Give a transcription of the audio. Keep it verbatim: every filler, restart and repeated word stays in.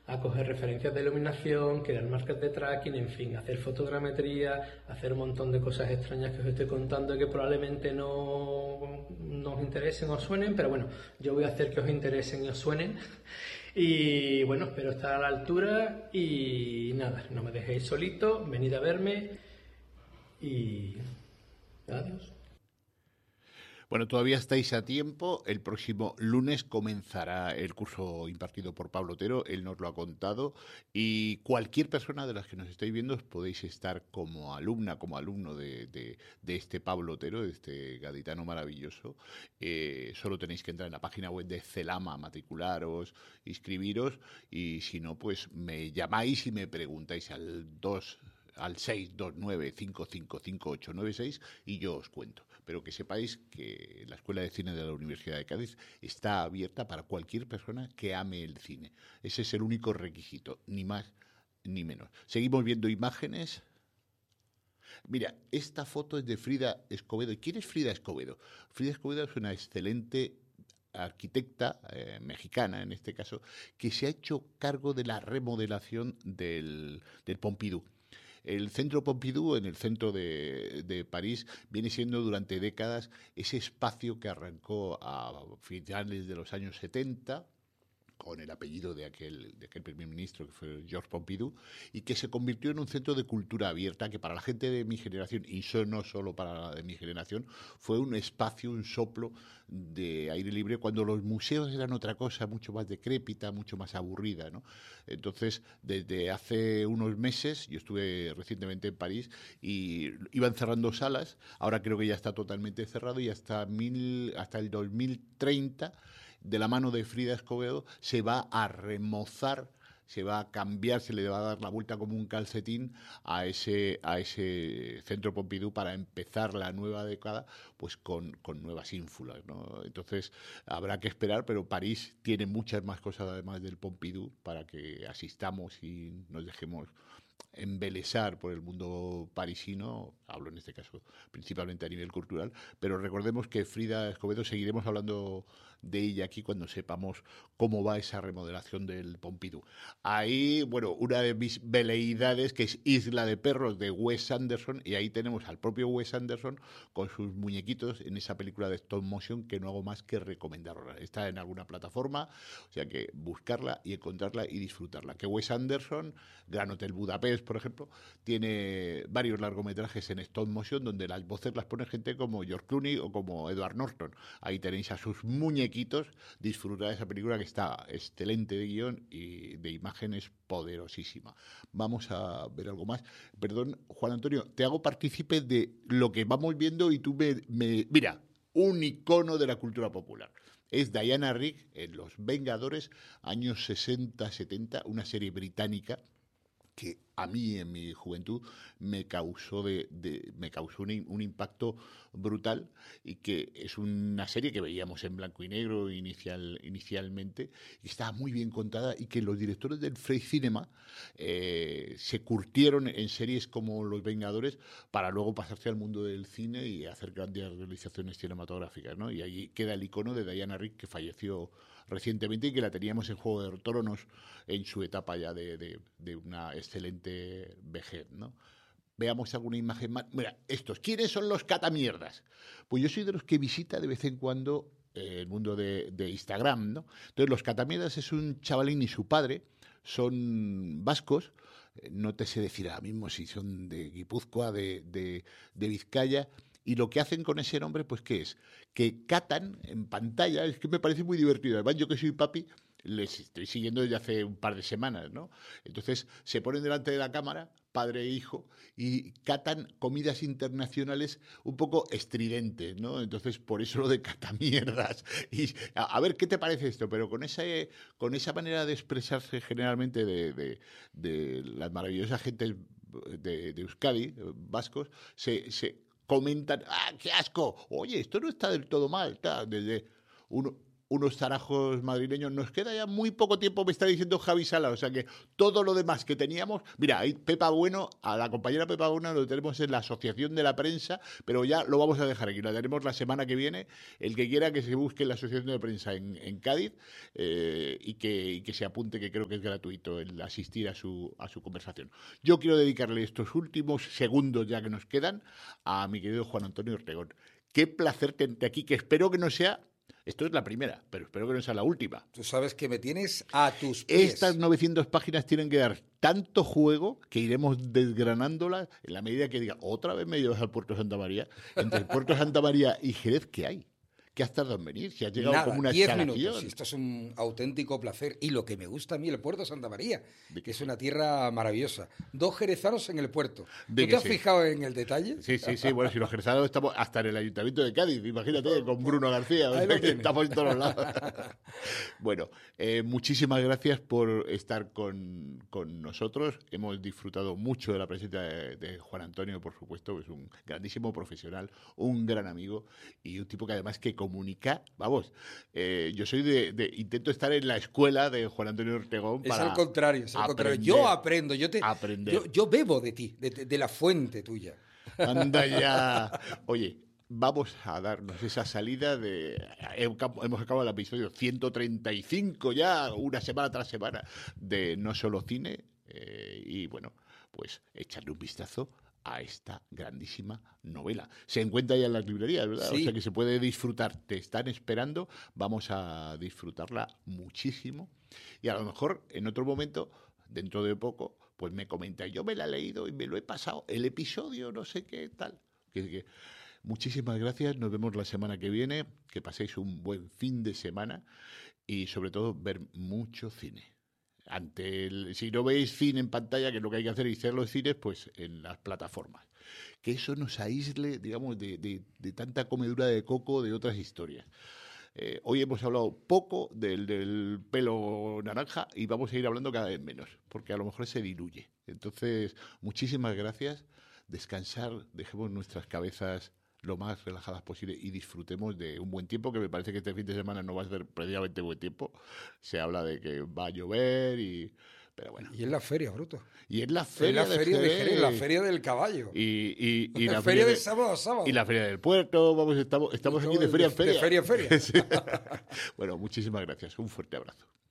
a coger referencias de iluminación, crear marcas de tracking, en fin, hacer fotogrametría, hacer un montón de cosas extrañas que os estoy contando que probablemente no, no os interesen o os suenen, pero bueno, yo voy a hacer que os interesen y os suenen. Y bueno, espero estar a la altura y nada, no me dejéis solito, venid a verme y adiós. Bueno, todavía estáis a tiempo. El próximo lunes comenzará el curso impartido por Pablo Otero. Él nos lo ha contado. Y cualquier persona de las que nos estáis viendo os podéis estar como alumna, como alumno de, de, de este Pablo Otero, de este gaditano maravilloso. Eh, solo tenéis que entrar en la página web de Celama, matricularos, inscribiros. Y si no, pues me llamáis y me preguntáis al dos al seis dos nueve cinco cinco cinco ocho nueve seis y yo os cuento. Pero que sepáis que la Escuela de Cine de la Universidad de Cádiz está abierta para cualquier persona que ame el cine. Ese es el único requisito, ni más ni menos. Seguimos viendo imágenes. Mira, esta foto es de Frida Escobedo. ¿Y quién es Frida Escobedo? Frida Escobedo es una excelente arquitecta eh, mexicana, en este caso, que se ha hecho cargo de la remodelación del, del Pompidou. El Centro Pompidou, en el centro de, de París, viene siendo durante décadas ese espacio que arrancó a finales de los años setenta, con el apellido de aquel, de aquel primer ministro que fue Georges Pompidou, y que se convirtió en un centro de cultura abierta que para la gente de mi generación, y no solo para la de mi generación, fue un espacio, un soplo de aire libre, cuando los museos eran otra cosa, mucho más decrépita, mucho más aburrida, ¿no? Entonces, desde hace unos meses, yo estuve recientemente en París, y iban cerrando salas, ahora creo que ya está totalmente cerrado, y hasta, mil, hasta el dos mil treinta de la mano de Frida Escobedo, se va a remozar, se va a cambiar, se le va a dar la vuelta como un calcetín a ese, a ese Centro Pompidou para empezar la nueva década pues con, con nuevas ínfulas, ¿no? Entonces habrá que esperar, pero París tiene muchas más cosas además del Pompidou para que asistamos y nos dejemos embelesar por el mundo parisino, hablo en este caso principalmente a nivel cultural, pero recordemos que Frida Escobedo, seguiremos hablando de ella aquí cuando sepamos cómo va esa remodelación del Pompidou. Ahí, bueno, una de mis veleidades, que es Isla de Perros de Wes Anderson, y ahí tenemos al propio Wes Anderson con sus muñequitos en esa película de stop motion que no hago más que recomendarla. Está en alguna plataforma, o sea que buscarla y encontrarla y disfrutarla. Que Wes Anderson, Gran Hotel Budapest, por ejemplo, tiene varios largometrajes en stop motion donde las voces las pone gente como George Clooney o como Edward Norton. Ahí tenéis a sus muñequitos, disfrutar de esa película que está excelente de guión y de imágenes poderosísima. Vamos a ver algo más. Perdón, Juan Antonio, te hago partícipe de lo que vamos viendo y tú me... me... Mira, un icono de la cultura popular. Es Diana Rigg en Los Vengadores, años sesenta setenta, una serie británica que a mí en mi juventud me causó, de, de, me causó un, un impacto brutal, y que es una serie que veíamos en blanco y negro inicial, inicialmente, y estaba muy bien contada, y que los directores del Free Cinema eh, se curtieron en series como Los Vengadores para luego pasarse al mundo del cine y hacer grandes realizaciones cinematográficas, ¿no? Y allí queda el icono de Diana Rigg, que falleció recientemente y que la teníamos en Juego de Tronos en su etapa ya de, de, de una excelente vejez, ¿no? Veamos alguna imagen más. Mira, estos, ¿quiénes son los catamierdas? Pues yo soy de los que visita de vez en cuando eh, el mundo de, de Instagram, ¿no? Entonces, los catamierdas es un chavalín y su padre, son vascos, eh, no te sé decir ahora mismo si son de Guipúzcoa, de, de, de Vizcaya, y lo que hacen con ese nombre, pues, ¿qué es? Que catan en pantalla, es que me parece muy divertido. Además, yo que soy papi, les estoy siguiendo desde hace un par de semanas, ¿no? Entonces, se ponen delante de la cámara, padre e hijo, y catan comidas internacionales un poco estridentes, ¿no? Entonces, por eso lo de catamierdas. Y a, a ver, ¿qué te parece esto? Pero con esa, con esa manera de expresarse generalmente de, de, de las maravillosas gentes de, de Euskadi, vascos, se... se comentan, ¡ah, qué asco! Oye, esto no está del todo mal. Está desde uno, unos zarajos madrileños. Nos queda ya muy poco tiempo, me está diciendo Javi Sala. O sea que todo lo demás que teníamos... Mira, ahí Pepa Bueno, a la compañera Pepa Bueno lo tenemos en la Asociación de la Prensa, pero ya lo vamos a dejar aquí. La tenemos la semana que viene. El que quiera que se busque en la Asociación de la Prensa en, en Cádiz eh, y, que, y que se apunte, que creo que es gratuito el asistir a su, a su conversación. Yo quiero dedicarle estos últimos segundos ya que nos quedan a mi querido Juan Antonio Ortegón. Qué placer tenerte aquí, que espero que no sea... Esto es la primera, pero espero que no sea la última. Tú sabes que me tienes a tus pies. Estas novecientas páginas tienen que dar tanto juego que iremos desgranándolas en la medida que diga, otra vez me llevas al Puerto de Santa María. Entre el Puerto de Santa María y Jerez, ¿qué hay? ¿Qué has tardado en venir? Si has llegado Nada, como una diez exhalación. minutos. Esto es un auténtico placer. Y lo que me gusta a mí, el puerto de Santa María, que es una tierra maravillosa. Dos jerezanos en el puerto. ¿Tú te has sí? fijado en el detalle? Sí, sí, sí. Bueno, si los jerezanos estamos hasta en el Ayuntamiento de Cádiz, imagínate, con Bruno García. Ahí lo tienes. Estamos en todos lados. Bueno, eh, muchísimas gracias por estar con, con nosotros. Hemos disfrutado mucho de la presencia de, de Juan Antonio, por supuesto, que es un grandísimo profesional, un gran amigo y un tipo que además que comunica... Vamos, eh, yo soy de, de... Intento estar en la escuela de Juan Antonio Ortegón para... Es al contrario, es al contrario. aprender, Yo aprendo, yo te... aprender. Yo, yo bebo de ti, de, de la fuente tuya. Anda ya. Oye, vamos a darnos esa salida de... Hemos acabado el episodio ciento treinta y cinco ya, una semana tras semana, de No Solo Cine. Eh, y bueno, pues echarle un vistazo a esta grandísima novela. Se encuentra ya en las librerías, ¿verdad? Sí. O sea que se puede disfrutar. Te están esperando. Vamos a disfrutarla muchísimo. Y a lo mejor en otro momento, dentro de poco, pues me comenta, yo me la he leído y me lo he pasado, el episodio, no sé qué, tal. Que, que, muchísimas gracias. Nos vemos la semana que viene. Que paséis un buen fin de semana y sobre todo ver mucho cine. Ante el, si no veis cine en pantalla, que es lo que hay que hacer es hacer los cines, pues en las plataformas. Que eso nos aísle, digamos, de, de, de tanta comedura de coco de otras historias. Eh, hoy hemos hablado poco del, del pelo naranja y vamos a ir hablando cada vez menos, porque a lo mejor se diluye. Entonces, muchísimas gracias. Descansar, dejemos nuestras cabezas lo más relajadas posible y disfrutemos de un buen tiempo, que me parece que este fin de semana no va a ser precisamente buen tiempo. Se habla de que va a llover y... Pero bueno. Y en la feria, bruto. Y en la feria, en la feria de de Jerez, la feria del caballo. Y, y, y la, la feria feria de sábado a sábado. Y la feria del puerto. Vamos, estamos, estamos aquí de feria en feria. De feria en feria. Sí. Bueno, muchísimas gracias. Un fuerte abrazo.